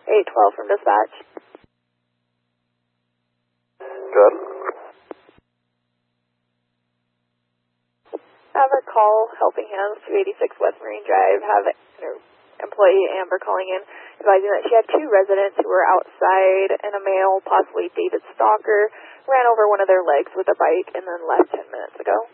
812 from dispatch. Good. Have a call, Helping Hands, 286 West Marine Drive. Have employee Amber calling in, advising that she had two residents who were outside, and a male, possibly David Stalker, ran over one of their legs with a bike and then left 10 minutes ago.